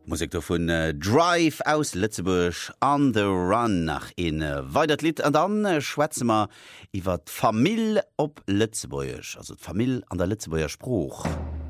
Musik davon Drive aus Lützeburg on the Run nach in weitert Lied und dann schwätzen wir über die Familie op Lützeburg, also die Familie an der Lützeburger Spruch.